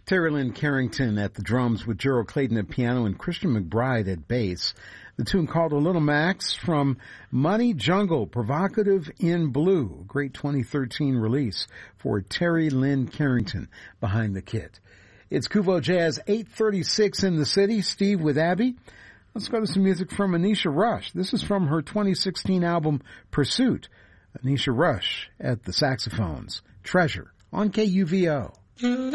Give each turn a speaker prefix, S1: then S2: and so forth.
S1: Terry Lynn Carrington at the drums with Gerald Clayton at piano and Christian McBride at bass. The tune called A Little Max from Money Jungle, Provocative in Blue, great 2013 release for Terry Lynn Carrington behind the kit. It's Kuvo Jazz 8:36 in the city. Steve with Abby. Let's go to some music from Anisha Rush. This is from her 2016 album Pursuit. Anisha Rush at the saxophones. Treasure on KUVO.